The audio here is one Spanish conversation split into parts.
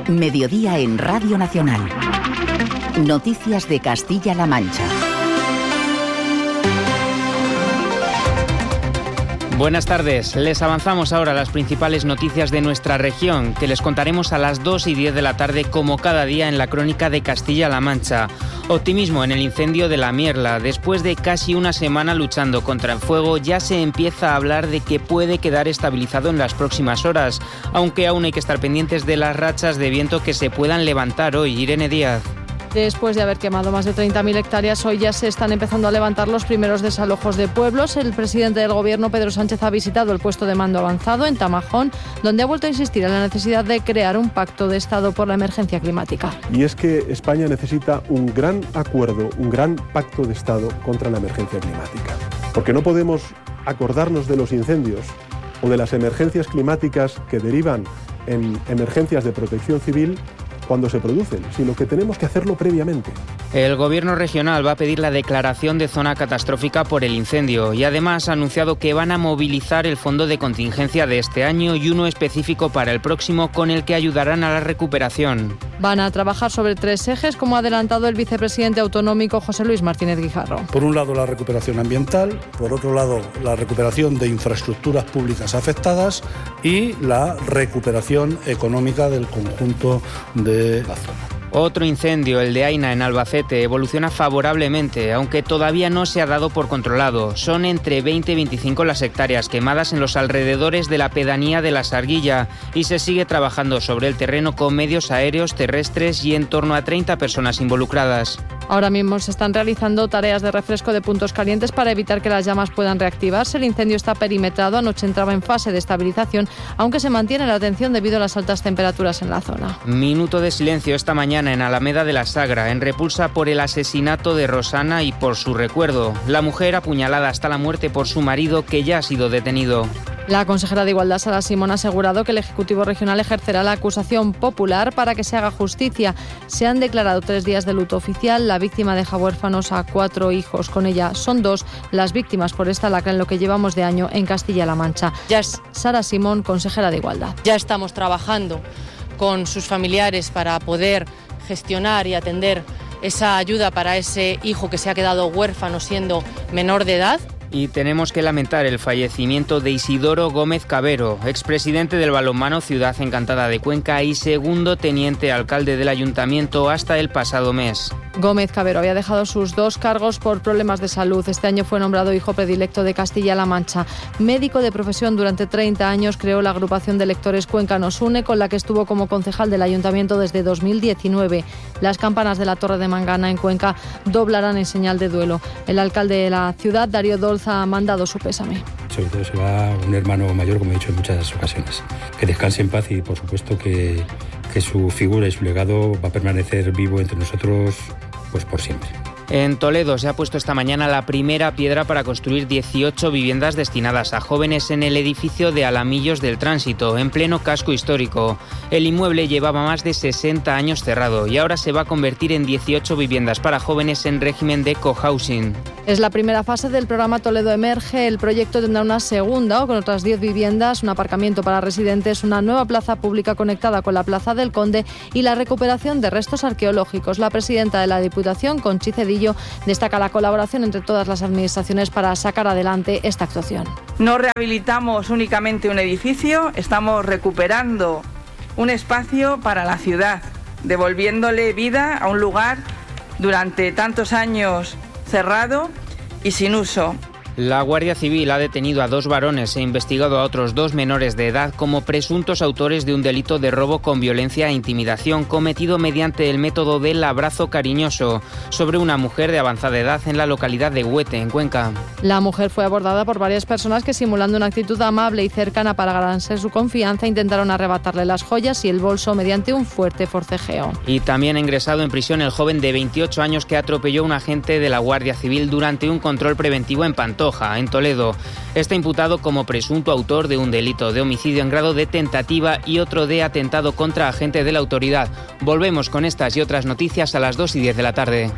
Mediodía en Radio Nacional. Noticias de Castilla-La Mancha. Buenas tardes, les avanzamos ahora las principales noticias de nuestra región, que les contaremos a las 2:10 de la tarde como cada día en la crónica de Castilla-La Mancha. Optimismo en el incendio de La Mierla. Después de casi una semana luchando contra el fuego, ya se empieza a hablar de que puede quedar estabilizado en las próximas horas, aunque aún hay que estar pendientes de las rachas de viento que se puedan levantar hoy. Irene Díaz. Después de haber quemado más de 30.000 hectáreas, hoy ya se están empezando a levantar los primeros desalojos de pueblos. El presidente del Gobierno, Pedro Sánchez, ha visitado el puesto de mando avanzado en Tamajón, donde ha vuelto a insistir en la necesidad de crear un pacto de Estado por la emergencia climática. Y es que España necesita un gran acuerdo, un gran pacto de Estado contra la emergencia climática. Porque no podemos acordarnos de los incendios o de las emergencias climáticas que derivan en emergencias de protección civil cuando se producen, sino que tenemos que hacerlo previamente. El Gobierno regional va a pedir la declaración de zona catastrófica por el incendio y además ha anunciado que van a movilizar el fondo de contingencia de este año y uno específico para el próximo con el que ayudarán a la recuperación. Van a trabajar sobre 3 ejes, como ha adelantado el vicepresidente autonómico José Luis Martínez Guijarro. Por un lado, la recuperación ambiental, por otro lado, la recuperación de infraestructuras públicas afectadas y la recuperación económica del conjunto de la zona. Otro incendio, el de Aina en Albacete, evoluciona favorablemente, aunque todavía no se ha dado por controlado. Son entre 20 y 25 las hectáreas quemadas en los alrededores de la pedanía de La Sarguilla y se sigue trabajando sobre el terreno con medios aéreos, terrestres y en torno a 30 personas involucradas. Ahora mismo se están realizando tareas de refresco de puntos calientes para evitar que las llamas puedan reactivarse. El incendio está perimetrado, anoche entraba en fase de estabilización, aunque se mantiene la atención debido a las altas temperaturas en la zona. Minuto de silencio esta mañana en Alameda de la Sagra, en repulsa por el asesinato de Rosana y por su recuerdo. La mujer apuñalada hasta la muerte por su marido, que ya ha sido detenido. La consejera de Igualdad, Sara Simón, ha asegurado que el Ejecutivo Regional ejercerá la acusación popular para que se haga justicia. Se han declarado 3 días de luto oficial. La víctima deja huérfanos a 4 hijos. Con ella son 2 las víctimas por esta lacra en lo que llevamos de año en Castilla-La Mancha. Sara Simón, consejera de Igualdad. Ya estamos trabajando con sus familiares para poder gestionar y atender esa ayuda para ese hijo que se ha quedado huérfano siendo menor de edad. Y tenemos que lamentar el fallecimiento de Isidoro Gómez Cabero, expresidente del balonmano Ciudad Encantada de Cuenca y segundo teniente alcalde del ayuntamiento hasta el pasado mes. Gómez Cabero había dejado sus 2 cargos por problemas de salud. Este año fue nombrado hijo predilecto de Castilla-La Mancha. Médico de profesión durante 30 años, creó la agrupación de lectores Cuenca Nos Une, con la que estuvo como concejal del ayuntamiento desde 2019. Las campanas de la Torre de Mangana en Cuenca doblarán en señal de duelo. El alcalde de la ciudad, Darío Dolza, ha mandado su pésame. Sobre todo se va un hermano mayor, como he dicho en muchas ocasiones. Que descanse en paz y, por supuesto, que su figura y su legado va a permanecer vivo entre nosotros pues por siempre. En Toledo se ha puesto esta mañana la primera piedra para construir 18 viviendas destinadas a jóvenes en el edificio de Alamillos del Tránsito, en pleno casco histórico. El inmueble llevaba más de 60 años cerrado y ahora se va a convertir en 18 viviendas para jóvenes en régimen de cohousing. Es la primera fase del programa Toledo Emerge. El proyecto tendrá una segunda, con otras 10 viviendas, un aparcamiento para residentes, una nueva plaza pública conectada con la Plaza del Conde y la recuperación de restos arqueológicos. La presidenta de la Diputación, Conchi Cedillo, destaca la colaboración entre todas las administraciones para sacar adelante esta actuación. No rehabilitamos únicamente un edificio, estamos recuperando un espacio para la ciudad, devolviéndole vida a un lugar durante tantos años cerrado y sin uso. La Guardia Civil ha detenido a 2 varones e investigado a otros 2 menores de edad como presuntos autores de un delito de robo con violencia e intimidación cometido mediante el método del abrazo cariñoso sobre una mujer de avanzada edad en la localidad de Huete, en Cuenca. La mujer fue abordada por varias personas que, simulando una actitud amable y cercana para ganarse su confianza, intentaron arrebatarle las joyas y el bolso mediante un fuerte forcejeo. Y también ha ingresado en prisión el joven de 28 años que atropelló a un agente de la Guardia Civil durante un control preventivo en Pantoja, en Toledo. Está imputado como presunto autor de un delito de homicidio en grado de tentativa y otro de atentado contra agente de la autoridad. Volvemos con estas y otras noticias a las 2:10 de la tarde.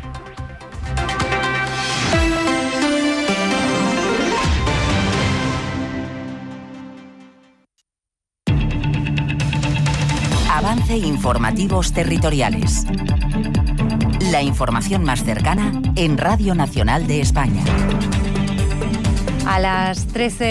Avance Informativos Territoriales. La información más cercana en Radio Nacional de España. A las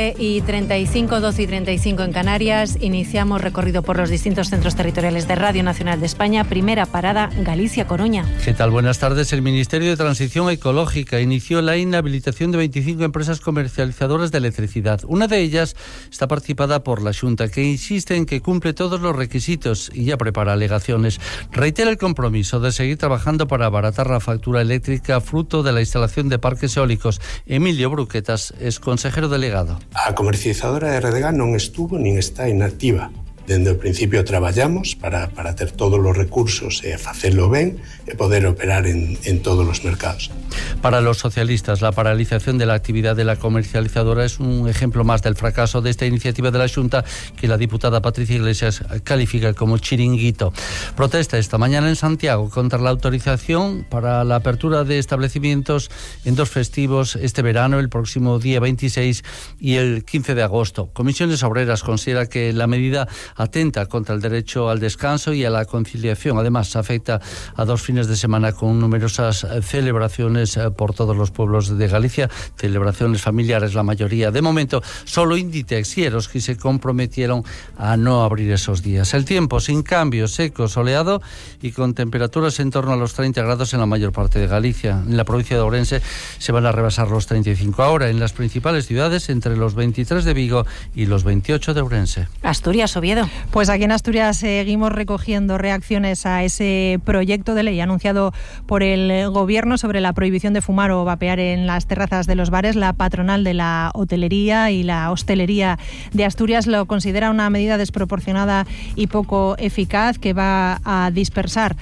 13:35, 12:35 en Canarias, iniciamos recorrido por los distintos centros territoriales de Radio Nacional de España. Primera parada, Galicia-Coruña. ¿Qué tal? Buenas tardes. El Ministerio de Transición Ecológica inició la inhabilitación de 25 empresas comercializadoras de electricidad. Una de ellas está participada por la Xunta, que insiste en que cumple todos los requisitos y ya prepara alegaciones. Reitera el compromiso de seguir trabajando para abaratar la factura eléctrica fruto de la instalación de parques eólicos. Emilio Bruquetas es consejero delegado. A comercializadora de RDG non estuvo nin está inactiva. Dende o principio traballamos para ter todos os recursos e facelo ben e poder operar en todos os mercados. Para los socialistas, la paralización de la actividad de la comercializadora es un ejemplo más del fracaso de esta iniciativa de la Xunta, que la diputada Patricia Iglesias califica como chiringuito. Protesta esta mañana en Santiago contra la autorización para la apertura de establecimientos en dos festivos este verano, el próximo día 26 y el 15 de agosto. Comisiones Obreras considera que la medida atenta contra el derecho al descanso y a la conciliación. Además, afecta a dos fines de semana con numerosas celebraciones por todos los pueblos de Galicia, celebraciones familiares la mayoría. De momento, solo Inditex y Eroski se comprometieron a no abrir esos días. El tiempo sin cambios, seco, soleado y con temperaturas en torno a los 30 grados en la mayor parte de Galicia. En la provincia de Ourense se van a rebasar los 35 ahora. En las principales ciudades, entre los 23 de Vigo y los 28 de Ourense. Asturias, Oviedo. Pues aquí en Asturias seguimos recogiendo reacciones a ese proyecto de ley anunciado por el Gobierno sobre la prohibición de fumar o vapear en las terrazas de los bares. La patronal de la hotelería y la hostelería de Asturias lo considera una medida desproporcionada y poco eficaz, que va a dispersar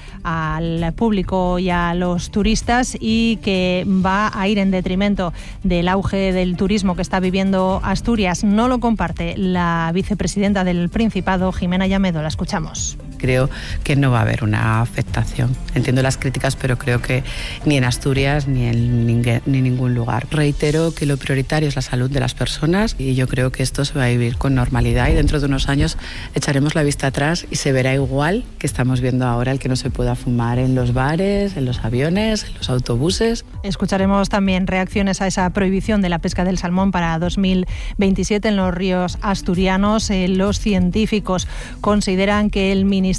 al público y a los turistas y que va a ir en detrimento del auge del turismo que está viviendo Asturias. No lo comparte la vicepresidenta del Principado, Jimena Llamedo. La escuchamos. Creo que no va a haber una afectación. Entiendo las críticas, pero creo que ni en Asturias ni en ningún lugar. Reitero que lo prioritario es la salud de las personas y yo creo que esto se va a vivir con normalidad y dentro de unos años echaremos la vista atrás y se verá igual que estamos viendo ahora el que no se pueda fumar en los bares, en los aviones, en los autobuses. Escucharemos también reacciones a esa prohibición de la pesca del salmón para 2027 en los ríos asturianos. Los científicos consideran que el Ministerio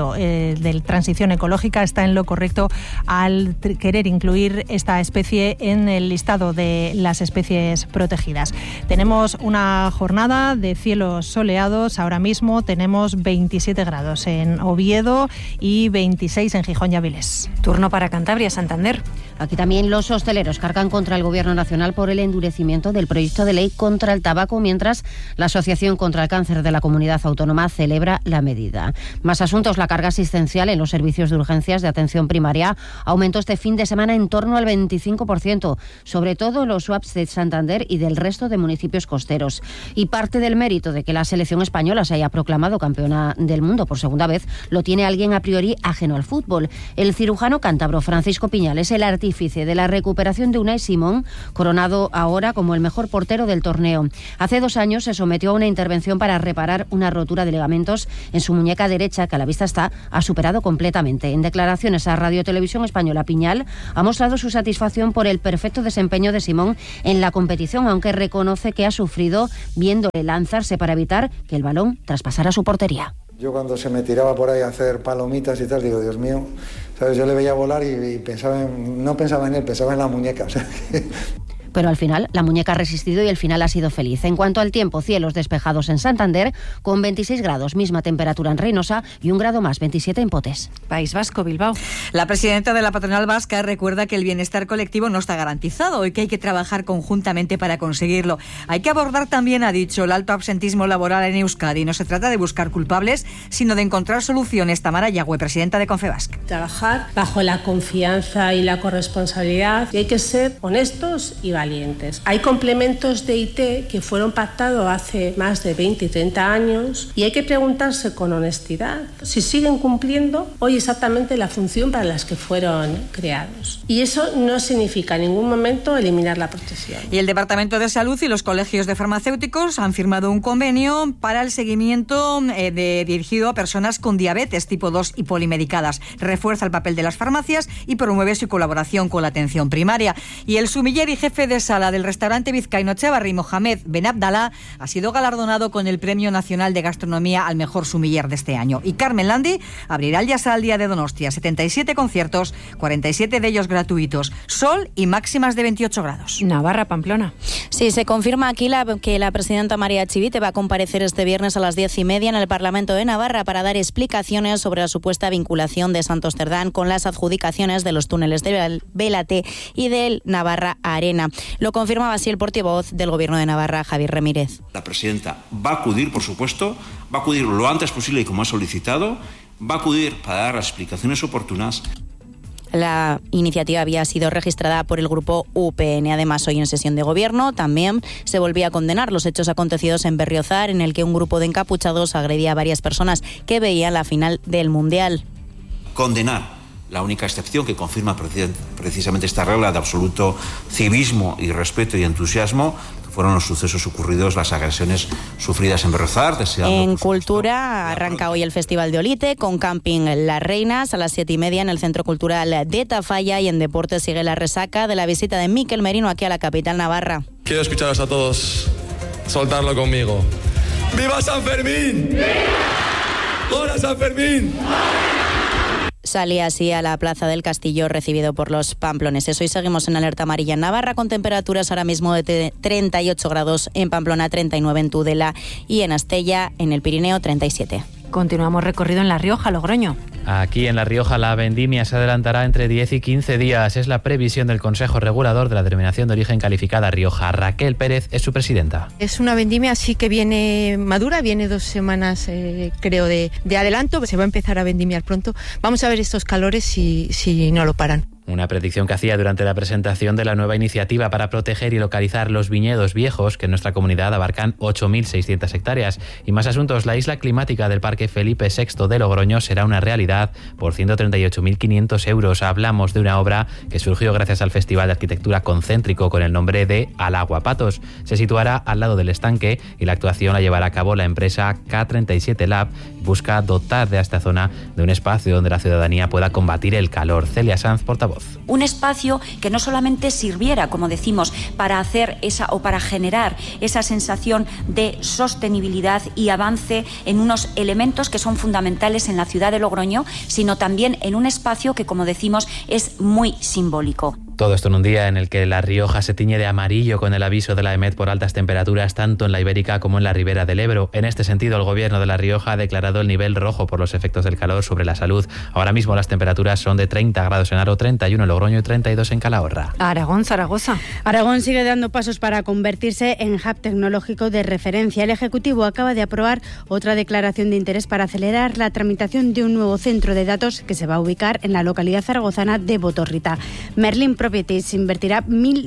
de Transición Ecológica está en lo correcto al querer incluir esta especie en el listado de las especies protegidas. Tenemos una jornada de cielos soleados. Ahora mismo tenemos 27 grados en Oviedo y 26 en Gijón y Avilés. Turno para Cantabria, Santander. Aquí también los hosteleros cargan contra el Gobierno Nacional por el endurecimiento del proyecto de ley contra el tabaco, mientras la Asociación contra el Cáncer de la Comunidad Autónoma celebra la medida. Más asuntos. La carga asistencial en los servicios de urgencias de atención primaria aumentó este fin de semana en torno al 25%, sobre todo en los SUAPs de Santander y del resto de municipios costeros. Y parte del mérito de que la selección española se haya proclamado campeona del mundo por segunda vez lo tiene alguien a priori ajeno al fútbol. El cirujano cántabro Francisco Piñales, el artífice de la recuperación de Unai Simón, coronado ahora como el mejor portero del torneo. Hace 2 años se sometió a una intervención para reparar una rotura de ligamentos en su muñeca derecha, que a la vista ha superado completamente. En declaraciones a Radio Televisión Española, Piñal ha mostrado su satisfacción por el perfecto desempeño de Simón en la competición, aunque reconoce que ha sufrido viéndole lanzarse para evitar que el balón traspasara su portería. Yo cuando se me tiraba por ahí a hacer palomitas y tal, digo, Dios mío, ¿sabes? Yo le veía volar y no pensaba en él, pensaba en la muñeca. O sea, Pero al final la muñeca ha resistido y el final ha sido feliz. En cuanto al tiempo, cielos despejados en Santander, con 26 grados, misma temperatura en Reynosa y 1 grado más, 27 en Potes. País Vasco, Bilbao. La presidenta de la patronal vasca recuerda que el bienestar colectivo no está garantizado y que hay que trabajar conjuntamente para conseguirlo. Hay que abordar también, ha dicho, el alto absentismo laboral en Euskadi. No se trata de buscar culpables, sino de encontrar soluciones. Tamara Yagüe, presidenta de Confebask. Trabajar bajo la confianza y la corresponsabilidad, y hay que ser honestos y valientes. calientes. Hay complementos de IT que fueron pactados hace más de 20 y 30 años y hay que preguntarse con honestidad si siguen cumpliendo hoy exactamente la función para las que fueron creados. Y eso no significa en ningún momento eliminar la protección. Y el Departamento de Salud y los colegios de farmacéuticos han firmado un convenio para el seguimiento dirigido a personas con diabetes tipo 2 y polimedicadas. Refuerza el papel de las farmacias y promueve su colaboración con la atención primaria. Y el sumiller y jefe de sala del restaurante vizcaíno Echevarri, Mohamed Ben Abdallah, ha sido galardonado con el Premio Nacional de Gastronomía al mejor sumiller de este año. Y Carmen Landi abrirá el Yasal Día de Donostia. 77 conciertos, 47 de ellos gratuitos. Sol y máximas de 28 grados. Navarra, Pamplona. Sí, se confirma aquí que la presidenta María Chivite va a comparecer este viernes a las 10:30 en el Parlamento de Navarra para dar explicaciones sobre la supuesta vinculación de Santos Cerdán con las adjudicaciones de los túneles de Belate y del Navarra Arena. Lo confirmaba así el portavoz del Gobierno de Navarra, Javier Ramírez. La presidenta va a acudir, por supuesto, va a acudir lo antes posible y como ha solicitado, va a acudir para dar las explicaciones oportunas. La iniciativa había sido registrada por el grupo UPN. Además, hoy en sesión de gobierno también se volvía a condenar los hechos acontecidos en Berriozar, en el que un grupo de encapuchados agredía a varias personas que veían la final del Mundial. Condenar. La única excepción que confirma precisamente esta regla de absoluto civismo y respeto y entusiasmo fueron los sucesos ocurridos, las agresiones sufridas en Berriozar. En Cultura arranca hoy el Festival de Olite con Camping Las Reinas a las 7:30 en el Centro Cultural de Tafalla, y en Deportes sigue la resaca de la visita de Mikel Merino aquí a la capital navarra. Quiero escucharos a todos soltarlo conmigo. ¡Viva San Fermín! ¡Viva! ¡Hola San Fermín! Salía así a la Plaza del Castillo recibido por los pamploneses. Hoy seguimos en alerta amarilla en Navarra con temperaturas ahora mismo de 38 grados en Pamplona, 39 en Tudela y en Astella, en el Pirineo, 37. Continuamos recorrido en La Rioja, Logroño. Aquí en La Rioja la vendimia se adelantará entre 10 y 15 días. Es la previsión del Consejo Regulador de la Denominación de Origen Calificada Rioja. Raquel Pérez es su presidenta. Es una vendimia sí que viene madura, viene 2 semanas creo de adelanto. Se va a empezar a vendimiar pronto. Vamos a ver estos calores si no lo paran. Una predicción que hacía durante la presentación de la nueva iniciativa para proteger y localizar los viñedos viejos, que en nuestra comunidad abarcan 8.600 hectáreas. Y más asuntos, la isla climática del Parque Felipe VI de Logroño será una realidad por 138.500 euros. Hablamos de una obra que surgió gracias al Festival de Arquitectura Concéntrico con el nombre de Alaguapatos. Se situará al lado del estanque y la actuación la llevará a cabo la empresa K37 Lab. Busca dotar de esta zona de un espacio donde la ciudadanía pueda combatir el calor. Celia Sanz, portavoz. Un espacio que no solamente sirviera, como decimos, para hacer para generar esa sensación de sostenibilidad y avance en unos elementos que son fundamentales en la ciudad de Logroño, sino también en un espacio que, como decimos, es muy simbólico. Todo esto en un día en el que La Rioja se tiñe de amarillo con el aviso de la EMET por altas temperaturas tanto en la Ibérica como en la Ribera del Ebro. En este sentido, el Gobierno de La Rioja ha declarado el nivel rojo por los efectos del calor sobre la salud. Ahora mismo las temperaturas son de 30 grados en Haro, 31 en Logroño y 32 en Calahorra. Aragón, Zaragoza. Aragón sigue dando pasos para convertirse en hub tecnológico de referencia. El Ejecutivo acaba de aprobar otra declaración de interés para acelerar la tramitación de un nuevo centro de datos que se va a ubicar en la localidad zaragozana de Botorrita. Merlin Properties invertirá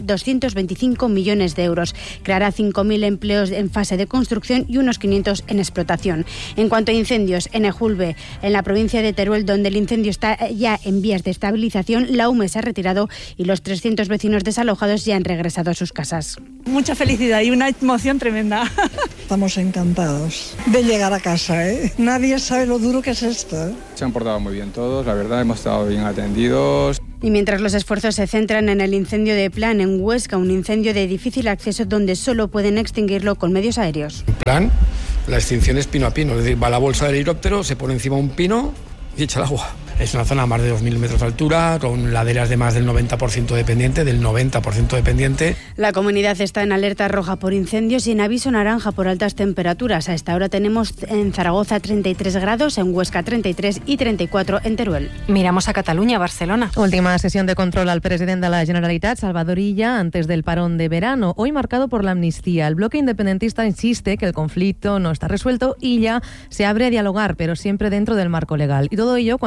1.225 millones de euros. Creará 5.000 empleos en fase de construcción y unos 500 en explotación. En cuanto a incendios, en Ejulbe, en la provincia de Teruel, donde el incendio está ya en vías de estabilización, la UME se ha retirado y los 300 vecinos desalojados ya han regresado a sus casas. Mucha felicidad y una emoción tremenda. Estamos encantados de llegar a casa, ¿eh? Nadie sabe lo duro que es esto, ¿eh? Se han portado muy bien todos, la verdad, hemos estado bien atendidos. Y mientras los esfuerzos se centran en el incendio de Plan en Huesca, un incendio de difícil acceso donde solo pueden extinguirlo con medios aéreos. Plan, la extinción es pino a pino, es decir, va la bolsa del helicóptero, se pone encima un pino y echa el agua. Es una zona a más de 2.000 metros de altura, con laderas de más del 90% de pendiente, La comunidad está en alerta roja por incendios y en aviso naranja por altas temperaturas. A esta hora tenemos en Zaragoza 33 grados, en Huesca 33 y 34 en Teruel. Miramos a Cataluña, Barcelona. Última sesión de control al presidente de la Generalitat, Salvador Illa, antes del parón de verano, hoy marcado por la amnistía. El bloque independentista insiste que el conflicto no está resuelto y Illa se abre a dialogar, pero siempre dentro del marco legal. Y todo ello cuando el líder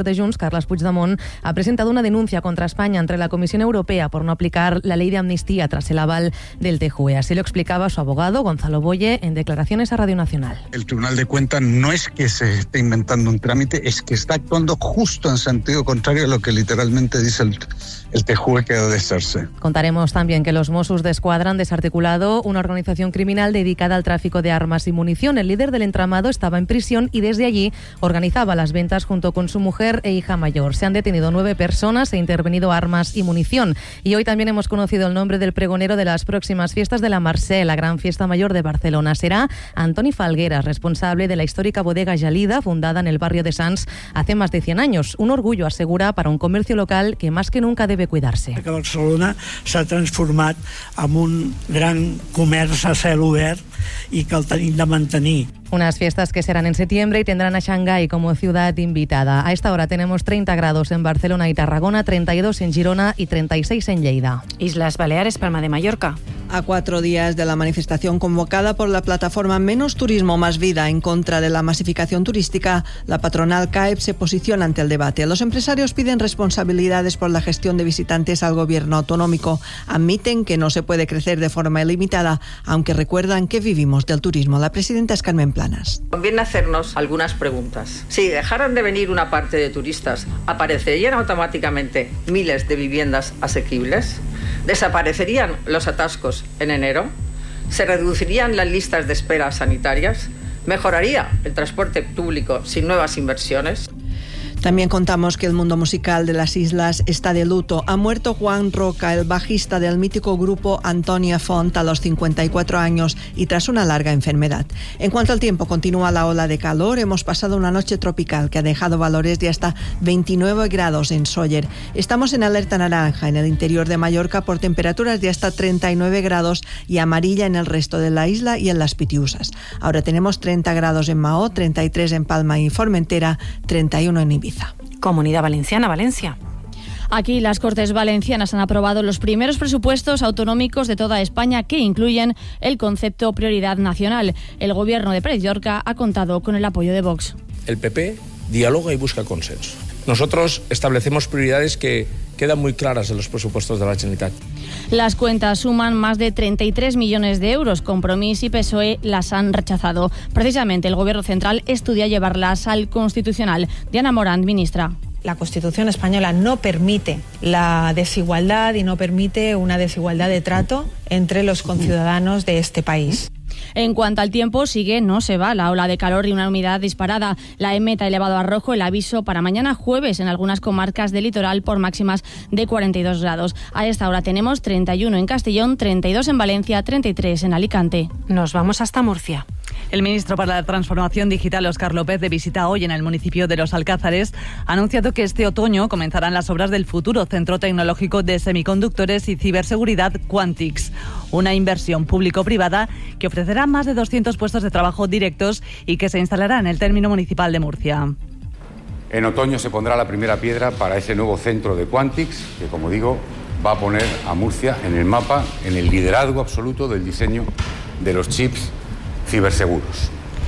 líder de Junts, Carles Puigdemont, ha presentado una denuncia contra España ante la Comisión Europea por no aplicar la ley de amnistía tras el aval del TJUE. Así lo explicaba su abogado, Gonzalo Boye, en declaraciones a Radio Nacional. El Tribunal de Cuentas no es que se esté inventando un trámite, es que está actuando justo en sentido contrario a lo que literalmente dice el TJUE que ha de hacerse. Contaremos también que los Mossos d'Esquadra han desarticulado una organización criminal dedicada al tráfico de armas y munición. El líder del entramado estaba en prisión y desde allí organizaba las ventas junto con su mujer e hija mayor. Se han detenido 9 personas e intervenido armas y munición. Y hoy también hemos conocido el nombre del pregonero de las próximas fiestas de la Mercè, la gran fiesta mayor de Barcelona. Será Antoni Falgueras, responsable de la histórica bodega Gelida, fundada en el barrio de Sants hace más de 100 años. Un orgullo, asegura, para un comercio local que más que nunca debe cuidar-se. Barcelona s'ha transformat en un gran comerç a cel obert i que el tenim de mantenir. Unas fiestas que serán en septiembre y tendrán a Shanghái como ciudad invitada. A esta hora tenemos 30 grados en Barcelona y Tarragona, 32 en Girona y 36 en Lleida. Islas Baleares, Palma de Mallorca. A 4 días de la manifestación convocada por la plataforma Menos Turismo, Más Vida en contra de la masificación turística, la patronal CAEP se posiciona ante el debate. Los empresarios piden responsabilidades por la gestión de visitantes al gobierno autonómico. Admiten que no se puede crecer de forma ilimitada, aunque recuerdan que vivimos del turismo. La presidenta es Carmen Planas. Conviene hacernos algunas preguntas. Si dejaran de venir una parte de turistas, ¿aparecerían automáticamente miles de viviendas asequibles? ¿Desaparecerían los atascos en enero? ¿Se reducirían las listas de espera sanitarias? ¿Mejoraría el transporte público sin nuevas inversiones? También contamos que el mundo musical de las islas está de luto. Ha muerto Juan Roca, el bajista del mítico grupo Antonia Font, a los 54 años y tras una larga enfermedad. En cuanto al tiempo, continúa la ola de calor. Hemos pasado una noche tropical que ha dejado valores de hasta 29 grados en Sóller. Estamos en alerta naranja en el interior de Mallorca por temperaturas de hasta 39 grados y amarilla en el resto de la isla y en las Pitiusas. Ahora tenemos 30 grados en Mahó, 33 en Palma y Formentera, 31 en Ibiza. Comunidad Valenciana, Valencia. Aquí las Cortes Valencianas han aprobado los primeros presupuestos autonómicos de toda España que incluyen el concepto prioridad nacional. El gobierno de Pérez Llorca ha contado con el apoyo de Vox. El PP dialoga y busca consenso. Nosotros establecemos prioridades que quedan muy claras en los presupuestos de la Generalitat. Las cuentas suman más de 33 millones de euros. Compromís y PSOE las han rechazado. Precisamente el Gobierno central estudia llevarlas al Constitucional. Diana Morant, ministra. La Constitución española no permite la desigualdad y no permite una desigualdad de trato entre los conciudadanos de este país. En cuanto al tiempo, sigue, no se va la ola de calor y una humedad disparada. La EMET ha elevado a rojo el aviso para mañana jueves en algunas comarcas del litoral por máximas de 42 grados. A esta hora tenemos 31 en Castellón, 32 en Valencia, 33 en Alicante. Nos vamos hasta Murcia. El ministro para la Transformación Digital, Óscar López, de visita hoy en el municipio de Los Alcázares, ha anunciado que este otoño comenzarán las obras del futuro Centro Tecnológico de Semiconductores y Ciberseguridad Quantix, una inversión público-privada que ofrecerá más de 200 puestos de trabajo directos y que se instalará en el término municipal de Murcia. En otoño se pondrá la primera piedra para ese nuevo centro de Quantix, que, como digo, va a poner a Murcia en el mapa, en el liderazgo absoluto del diseño de los chips ciberseguros.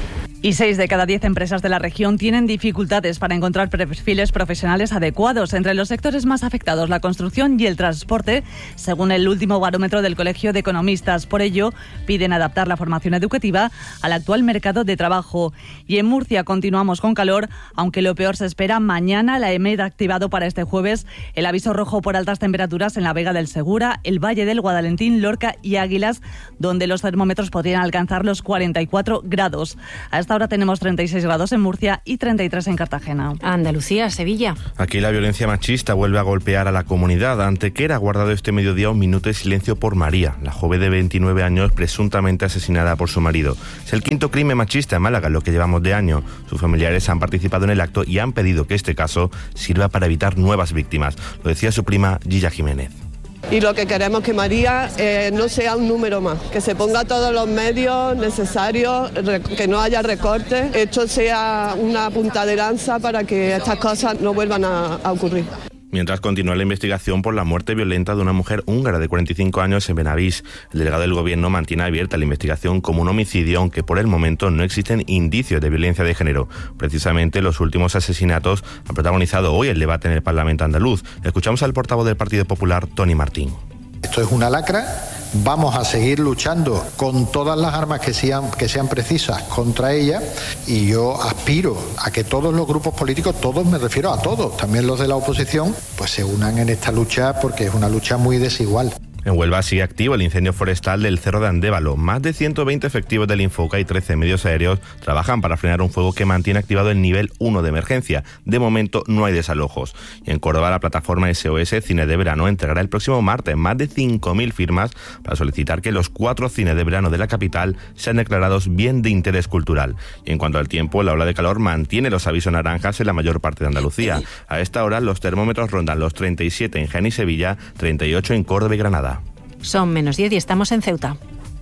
Y 6 de cada 10 empresas de la región tienen dificultades para encontrar perfiles profesionales adecuados. Entre los sectores más afectados, la construcción y el transporte, según el último barómetro del Colegio de Economistas. Por ello, piden adaptar la formación educativa al actual mercado de trabajo. Y en Murcia continuamos con calor, aunque lo peor se espera mañana. La EMET ha activado para este jueves el aviso rojo por altas temperaturas en la Vega del Segura, el Valle del Guadalentín, Lorca y Águilas, donde los termómetros podrían alcanzar los 44 grados. A esta hora tenemos 36 grados en Murcia y 33 en Cartagena. Andalucía, Sevilla. Aquí la violencia machista vuelve a golpear a la comunidad. Antequera ha guardado este mediodía un minuto de silencio por María, la joven de 29 años presuntamente asesinada por su marido. Es el quinto crimen machista en Málaga, lo que llevamos de año. Sus familiares han participado en el acto y han pedido que este caso sirva para evitar nuevas víctimas. Lo decía su prima Gilla Jiménez. Y lo que queremos es que María no sea un número más, que se ponga todos los medios necesarios, que no haya recortes, esto sea una punta de lanza para que estas cosas no vuelvan a ocurrir. Mientras continúa la investigación por la muerte violenta de una mujer húngara de 45 años en Benavís, el delegado del Gobierno mantiene abierta la investigación como un homicidio, aunque por el momento no existen indicios de violencia de género. Precisamente los últimos asesinatos han protagonizado hoy el debate en el Parlamento andaluz. Escuchamos al portavoz del Partido Popular, Toni Martín. Esto es una lacra. Vamos a seguir luchando con todas las armas que sean precisas contra ella, y yo aspiro a que todos los grupos políticos, todos me refiero a todos, también los de la oposición, pues se unan en esta lucha, porque es una lucha muy desigual. En Huelva sigue activo el incendio forestal del Cerro de Andévalo. Más de 120 efectivos del Infoca y 13 medios aéreos trabajan para frenar un fuego que mantiene activado el nivel 1 de emergencia. De momento no hay desalojos. Y en Córdoba la plataforma SOS Cine de Verano entregará el próximo martes más de 5.000 firmas para solicitar que los 4 cines de verano de la capital sean declarados bien de interés cultural. Y en cuanto al tiempo, la ola de calor mantiene los avisos naranjas en la mayor parte de Andalucía. A esta hora los termómetros rondan los 37 en Jaén y Sevilla, 38 en Córdoba y Granada. Son -10 y estamos en Ceuta.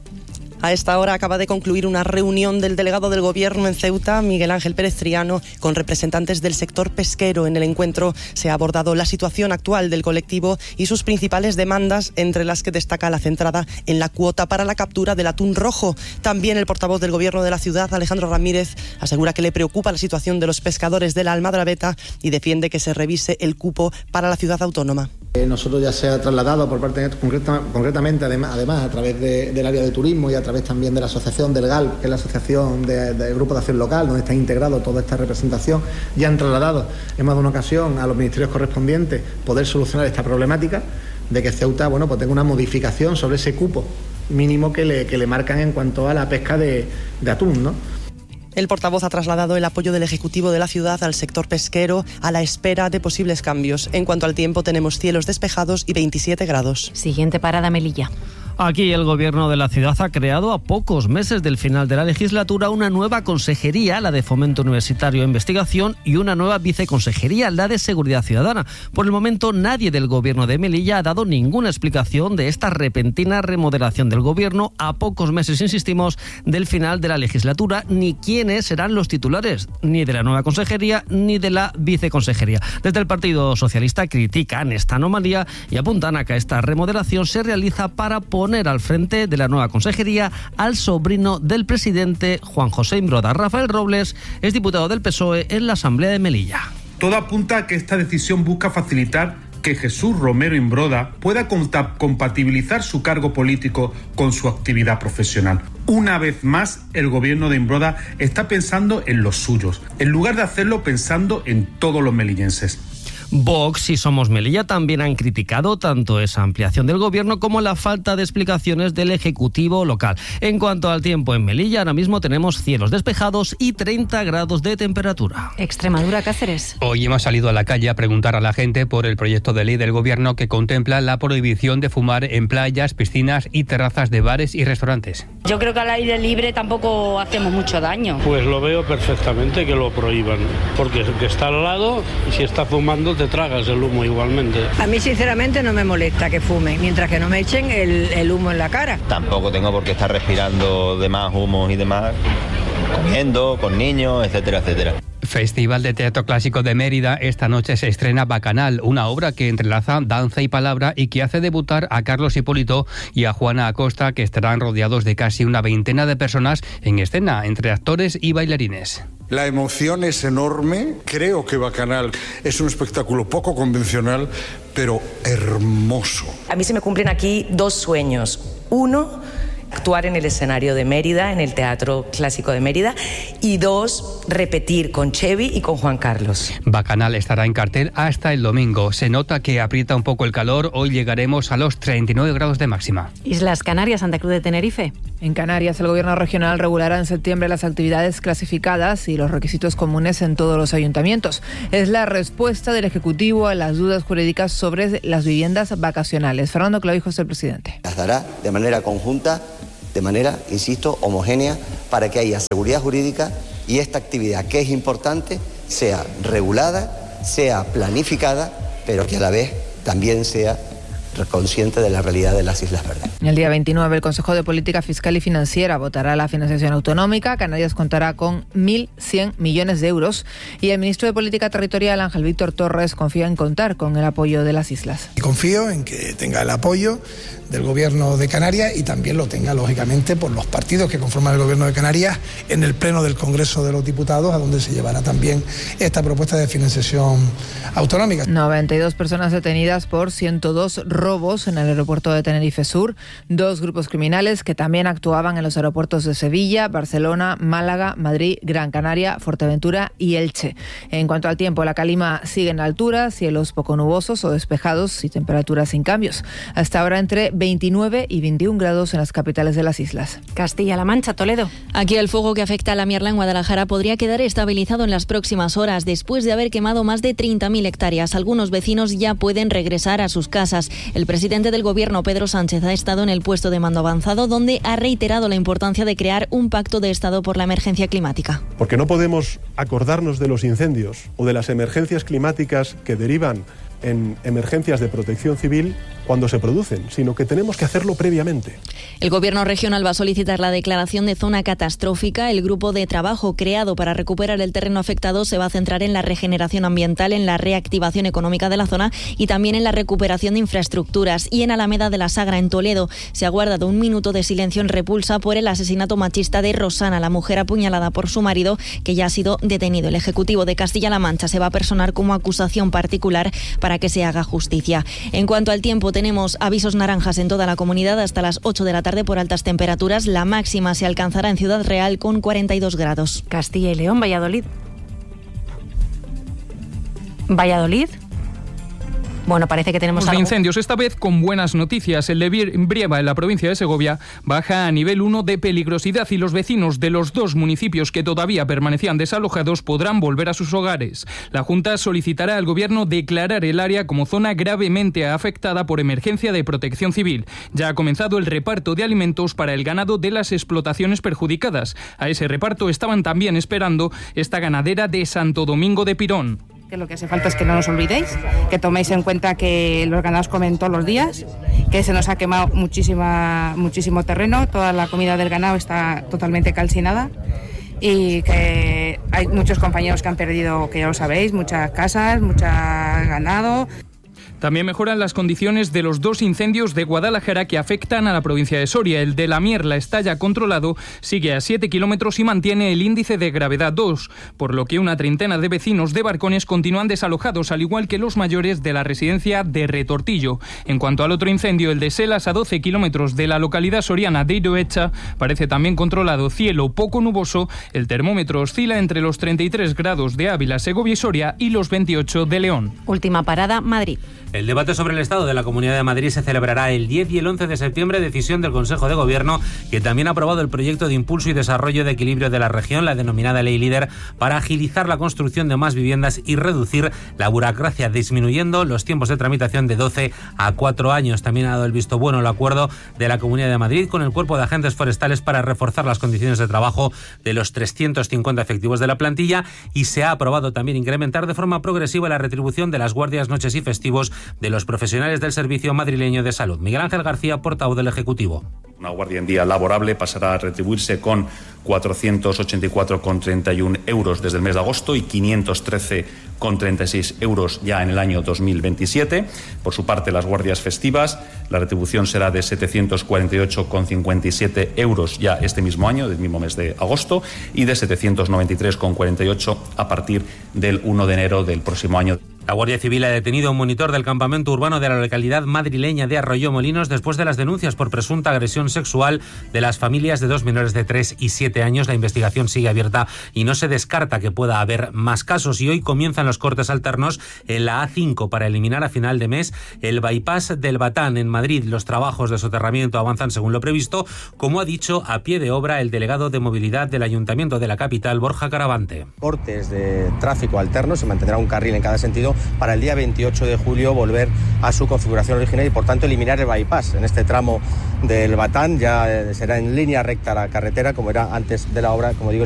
A esta hora acaba de concluir una reunión del delegado del Gobierno en Ceuta, Miguel Ángel Pérez Triano, con representantes del sector pesquero. En el encuentro se ha abordado la situación actual del colectivo y sus principales demandas, entre las que destaca la centrada en la cuota para la captura del atún rojo. También el portavoz del Gobierno de la ciudad, Alejandro Ramírez, asegura que le preocupa la situación de los pescadores de la Almadrabeta y defiende que se revise el cupo para la ciudad autónoma. Nosotros ya se ha trasladado por parte concretamente, además a través del área de turismo y a través también de la asociación del GAL, que es la asociación del Grupo de Acción Local, donde está integrado toda esta representación, ya han trasladado en más de una ocasión a los ministerios correspondientes poder solucionar esta problemática de que Ceuta pues tenga una modificación sobre ese cupo mínimo que le marcan en cuanto a la pesca de atún, ¿no? El portavoz ha trasladado el apoyo del Ejecutivo de la ciudad al sector pesquero a la espera de posibles cambios. En cuanto al tiempo, tenemos cielos despejados y 27 grados. Siguiente parada, Melilla. Aquí el Gobierno de la ciudad ha creado a pocos meses del final de la legislatura una nueva consejería, la de Fomento Universitario e Investigación, y una nueva viceconsejería, la de Seguridad Ciudadana. Por el momento nadie del Gobierno de Melilla ha dado ninguna explicación de esta repentina remodelación del Gobierno a pocos meses, insistimos, del final de la legislatura, ni quiénes serán los titulares, ni de la nueva consejería ni de la viceconsejería. Desde el Partido Socialista critican esta anomalía y apuntan a que esta remodelación se realiza para poner al frente de la nueva consejería al sobrino del presidente, Juan José Imbroda. Rafael Robles es diputado del PSOE en la Asamblea de Melilla. Todo apunta a que esta decisión busca facilitar que Jesús Romero Imbroda pueda compatibilizar su cargo político con su actividad profesional. Una vez más, el gobierno de Imbroda está pensando en los suyos, en lugar de hacerlo pensando en todos los melillenses. Vox y Somos Melilla también han criticado tanto esa ampliación del Gobierno como la falta de explicaciones del Ejecutivo local. En cuanto al tiempo en Melilla, ahora mismo tenemos cielos despejados y 30 grados de temperatura. Extremadura, Cáceres. Hoy hemos salido a la calle a preguntar a la gente por el proyecto de ley del Gobierno que contempla la prohibición de fumar en playas, piscinas y terrazas de bares y restaurantes. Yo creo que al aire libre tampoco hacemos mucho daño. Pues lo veo perfectamente que lo prohíban, porque el que está al lado, y si está fumando, te tragas el humo igualmente. A mí sinceramente no me molesta que fumen, mientras que no me echen el humo en la cara. Tampoco tengo por qué estar respirando de más humos y demás, comiendo, con niños, etcétera, etcétera. Festival de Teatro Clásico de Mérida. Esta noche se estrena Bacanal, una obra que entrelaza danza y palabra y que hace debutar a Carlos Hipólito y a Juana Acosta, que estarán rodeados de casi una veintena de personas en escena, entre actores y bailarines. La emoción es enorme. Creo que Bacanal es un espectáculo poco convencional, pero hermoso. A mí se me cumplen aquí dos sueños. Uno, actuar en el escenario de Mérida, en el Teatro Clásico de Mérida, y dos, repetir con Chevy y con Juan Carlos. Bacanal estará en cartel hasta el domingo. Se nota que aprieta un poco el calor. Hoy llegaremos a los 39 grados de máxima. Islas Canarias, Santa Cruz de Tenerife. En Canarias, el Gobierno regional regulará en septiembre las actividades clasificadas y los requisitos comunes en todos los ayuntamientos. Es la respuesta del Ejecutivo a las dudas jurídicas sobre las viviendas vacacionales. Fernando Clavijos, el presidente. Las dará de manera conjunta, de manera, insisto, homogénea, para que haya seguridad jurídica y esta actividad, que es importante, sea regulada, sea planificada, pero que a la vez también sea consciente de la realidad de las Islas Verdes. El día 29 el Consejo de Política Fiscal y Financiera votará la financiación autonómica. Canarias contará con 1.100 millones de euros y el ministro de Política Territorial, Ángel Víctor Torres, confía en contar con el apoyo de las islas. Confío en que tenga el apoyo del Gobierno de Canarias y también lo tenga, lógicamente, por los partidos que conforman el Gobierno de Canarias en el Pleno del Congreso de los Diputados, a donde se llevará también esta propuesta de financiación autonómica. 92 personas detenidas por 102 robos en el aeropuerto de Tenerife Sur. 2 grupos criminales que también actuaban en los aeropuertos de Sevilla, Barcelona, Málaga, Madrid, Gran Canaria, Fuerteventura y Elche. En cuanto al tiempo, la calima sigue en altura, cielos poco nubosos o despejados y temperaturas sin cambios. Hasta ahora entre 29 y 21 grados en las capitales de las islas. Castilla-La Mancha, Toledo. Aquí el fuego que afecta a la Mierla en Guadalajara podría quedar estabilizado en las próximas horas después de haber quemado más de 30.000 hectáreas. Algunos vecinos ya pueden regresar a sus casas. El presidente del Gobierno, Pedro Sánchez, ha estado en el puesto de mando avanzado, donde ha reiterado la importancia de crear un pacto de Estado por la emergencia climática. Porque no podemos acordarnos de los incendios o de las emergencias climáticas que derivan en emergencias de protección civil cuando se producen, sino que tenemos que hacerlo previamente. El Gobierno regional va a solicitar la declaración de zona catastrófica. El grupo de trabajo creado para recuperar el terreno afectado se va a centrar en la regeneración ambiental, en la reactivación económica de la zona y también en la recuperación de infraestructuras. Y en Alameda de la Sagra, en Toledo, se ha guardado un minuto de silencio en repulsa por el asesinato machista de Rosana, la mujer apuñalada por su marido, que ya ha sido detenido. El Ejecutivo de Castilla-La Mancha se va a personar como acusación particular para que se haga justicia. En cuanto al tiempo, tenemos avisos naranjas en toda la comunidad hasta las 8 de la tarde por altas temperaturas. La máxima se alcanzará en Ciudad Real con 42 grados. Castilla y León, Valladolid. Valladolid. Bueno, parece que tenemos algo. Incendios, esta vez con buenas noticias. El de Brieva, en la provincia de Segovia, baja a nivel 1 de peligrosidad y los vecinos de los 2 municipios que todavía permanecían desalojados podrán volver a sus hogares. La Junta solicitará al Gobierno declarar el área como zona gravemente afectada por emergencia de protección civil. Ya ha comenzado el reparto de alimentos para el ganado de las explotaciones perjudicadas. A ese reparto estaban también esperando esta ganadera de Santo Domingo de Pirón. Que lo que hace falta es que no nos olvidéis, que toméis en cuenta que los ganados comen todos los días, que se nos ha quemado muchísimo terreno, toda la comida del ganado está totalmente calcinada y que hay muchos compañeros que han perdido, que ya lo sabéis, muchas casas, mucho ganado. También mejoran las condiciones de los 2 incendios de Guadalajara que afectan a la provincia de Soria. El de la Mierla está ya controlado, sigue a 7 kilómetros y mantiene el índice de gravedad 2, por lo que una treintena de vecinos de Barcones continúan desalojados, al igual que los mayores de la residencia de Retortillo. En cuanto al otro incendio, el de Selas, a 12 kilómetros de la localidad soriana de Iroecha, parece también controlado. Cielo poco nuboso, el termómetro oscila entre los 33 grados de Ávila, Segovia y Soria y los 28 de León. Última parada, Madrid. El debate sobre el estado de la Comunidad de Madrid se celebrará el 10 y el 11 de septiembre, decisión del Consejo de Gobierno, que también ha aprobado el proyecto de impulso y desarrollo de equilibrio de la región, la denominada Ley Líder, para agilizar la construcción de más viviendas y reducir la burocracia, disminuyendo los tiempos de tramitación de 12 a 4 años. También ha dado el visto bueno el acuerdo de la Comunidad de Madrid con el Cuerpo de Agentes Forestales para reforzar las condiciones de trabajo de los 350 efectivos de la plantilla, y se ha aprobado también incrementar de forma progresiva la retribución de las guardias, noches y festivos de los profesionales del Servicio Madrileño de Salud. Miguel Ángel García, portavoz del Ejecutivo. Una guardia en día laborable pasará a retribuirse con 484,31 euros desde el mes de agosto y 513,36 euros ya en el año 2027. Por su parte, las guardias festivas, la retribución será de 748,57 euros ya este mismo año, del mismo mes de agosto, y de 793,48 a partir del 1 de enero del próximo año. La Guardia Civil ha detenido a un monitor del campamento urbano de la localidad madrileña de Arroyomolinos después de las denuncias por presunta agresión sexual de las familias de 2 menores de 3 y 7 años. La investigación sigue abierta y no se descarta que pueda haber más casos. Y hoy comienzan los cortes alternos en la A5 para eliminar a final de mes el bypass del Batán en Madrid. Los trabajos de soterramiento avanzan según lo previsto, como ha dicho a pie de obra el delegado de movilidad del Ayuntamiento de la capital, Borja Caravante. Cortes de tráfico alternos, se mantendrá un carril en cada sentido para el día 28 de julio volver a su configuración original y por tanto eliminar el bypass. En este tramo del Batán ya será en línea recta la carretera como era antes de la obra, como digo.